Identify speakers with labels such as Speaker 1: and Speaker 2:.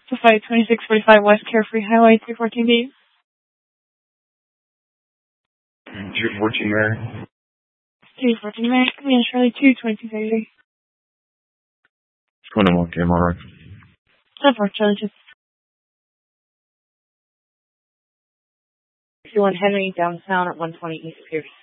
Speaker 1: So flight 2645 West Carefree Highway 314B.
Speaker 2: 214 Mary.
Speaker 1: 314 Mary, come in Charlie 22230.
Speaker 2: It's going to walk in, alright.
Speaker 1: 74 Charlie 2.
Speaker 3: 51 Henry, downtown at 120 East Pierce.